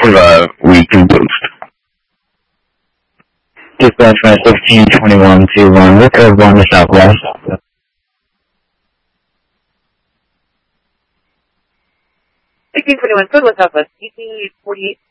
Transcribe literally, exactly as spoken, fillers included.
uh, weekly boost. Dispatch from sixteen twenty-one to one, look at one to southwest. sixteen twenty-one, Southwest Southwest, D C forty-eight